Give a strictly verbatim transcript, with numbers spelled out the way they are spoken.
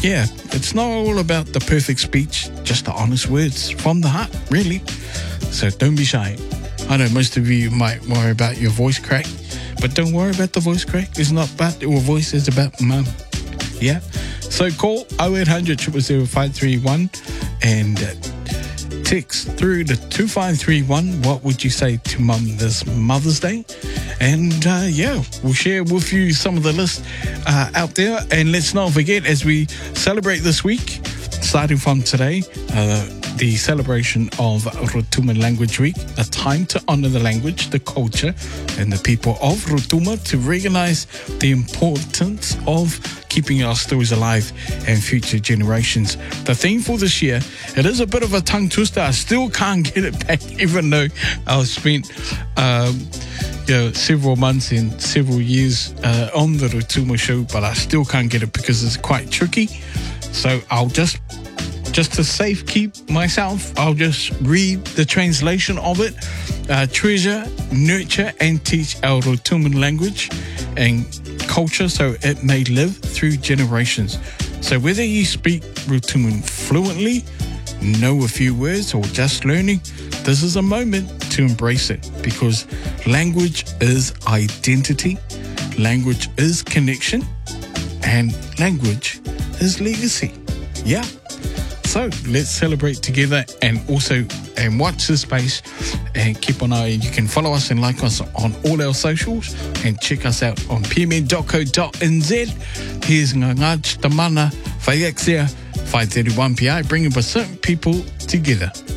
yeah, it's not all about the perfect speech, just the honest words from the heart, really. So don't be shy. I know most of you might worry about your voice crack, but don't worry about the voice crack. It's not about your voice, it's about mum. Yeah? So call oh eight hundred, zero zero zero, five three one and uh, text through to two five three one. What would you say to mum this Mother's Day? And uh, yeah, we'll share with you some of the list uh, out there. And let's not forget, as we celebrate this week, starting from today, uh, the celebration of Rotuma Language Week, a time to honor the language, the culture, and the people of Rotuma, to recognize the importance of keeping our stories alive and future generations. The theme for this year, it is a bit of a tongue twister. I still can't get it back, even though I've spent um, you know, several months and several years uh, on the Rotuma show, but I still can't get it because it's quite tricky. So I'll just Just to safekeep myself, I'll just read the translation of it. Uh, treasure, nurture, and teach our Rotuman language and culture so it may live through generations. So whether you speak Rotuman fluently, know a few words, or just learning, this is a moment to embrace it, because language is identity, language is connection, and language is legacy. Yeah. So let's celebrate together, and also and watch this space and keep an eye. You can follow us and like us on all our socials, and check us out on p m n dot co dot n z. Here's Ngangaj Tamana Whaiexia five thirty-one P I, bringing Pacific people together.